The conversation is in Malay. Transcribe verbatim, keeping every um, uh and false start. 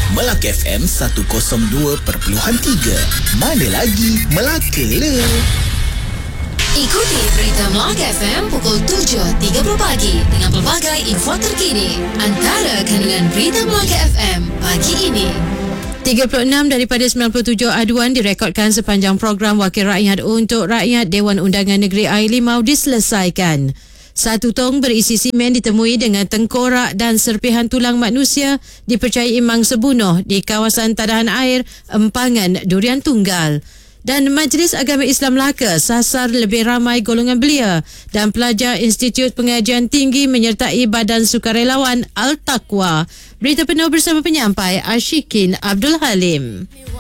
Melaka F M seratus dua perpuluhan tiga. Mana lagi Melaka le. Ikuti berita Melaka F M pukul tujuh tiga puluh pagi dengan pelbagai info terkini. Antara kandungan berita Melaka F M pagi ini. tiga puluh enam daripada sembilan puluh tujuh aduan direkodkan sepanjang program Wakil Rakyat untuk Rakyat Dewan Undangan Negeri Air Limau diselesaikan. Satu tong berisi simen ditemui dengan tengkorak dan serpihan tulang manusia dipercayai mangsa bunuh di kawasan tadahan air Empangan Durian Tunggal. Dan Majlis Agama Islam Melaka sasar lebih ramai golongan belia dan pelajar Institut Pengajian Tinggi menyertai Badan Sukarelawan Al-Taqwa. Berita penuh bersama penyampai Ashikin Abdul Halim.